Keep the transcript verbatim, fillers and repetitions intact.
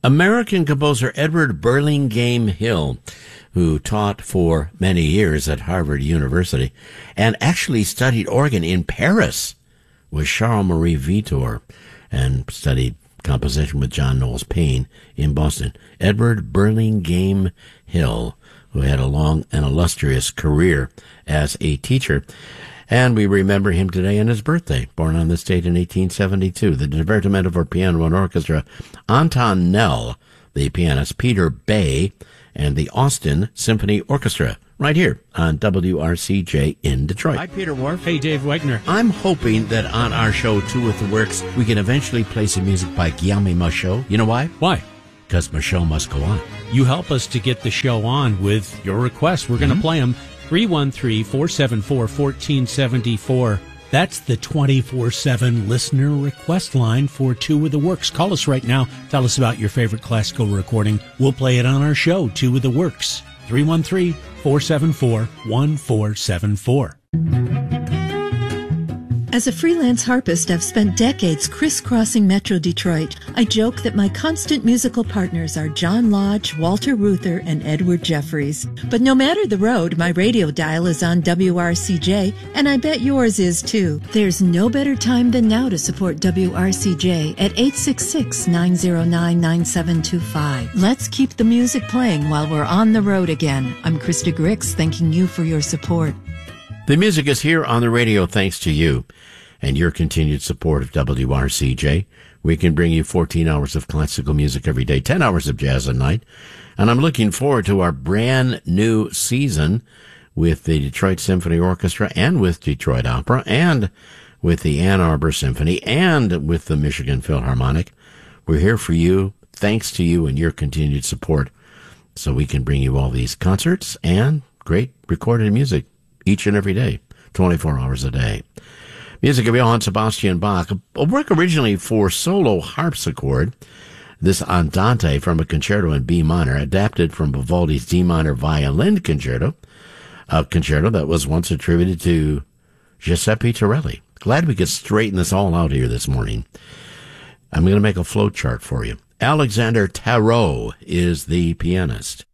American composer Edward Burlingame Hill, who taught for many years at Harvard University and actually studied organ in Paris with Charles-Marie Vitor and studied composition with John Knowles Payne in Boston. Edward Burlingame Hill, who had a long and illustrious career as a teacher. And we remember him today on his birthday, born on this date in eighteen seventy-two. The Divertimento for Piano and Orchestra, Anton Nell, the pianist, Peter Bay, and the Austin Symphony Orchestra, right here on W R C J in Detroit. Hi, Peter Wharf. Hey, Dave Wegner. I'm hoping that on our show, Two with the Works, we can eventually play some music by Guillaume Michaud. You know why? Why? Because Michaud must go on. You help us to get the show on with your requests. We're going to Mm-hmm. play them. three one three, four seven four, one four seven four. That's the twenty-four seven listener request line for Two with the Works. Call us right now. Tell us about your favorite classical recording. We'll play it on our show, Two with the Works. three one three, four seven four, one four seven four. As a freelance harpist, I've spent decades crisscrossing Metro Detroit. I joke that my constant musical partners are John Lodge, Walter Reuther, and Edward Jeffries. But no matter the road, my radio dial is on W R C J, and I bet yours is too. There's no better time than now to support W R C J at eight six six, nine zero nine, nine seven two five. Let's keep the music playing while we're on the road again. I'm Krista Grix, thanking you for your support. The music is here on the radio thanks to you and your continued support of W R C J. We can bring you fourteen hours of classical music every day, ten hours of jazz a night. And I'm looking forward to our brand new season with the Detroit Symphony Orchestra and with Detroit Opera and with the Ann Arbor Symphony and with the Michigan Philharmonic. We're here for you, thanks to you and your continued support, so we can bring you all these concerts and great recorded music each and every day, twenty-four hours a day. Music of Johann Sebastian Bach, a work originally for solo harpsichord, this Andante from a concerto in B minor, adapted from Vivaldi's D minor violin concerto, a concerto that was once attributed to Giuseppe Torelli. Glad we could straighten this all out here this morning. I'm going to make a flow chart for you. Alexander Tarot is the pianist.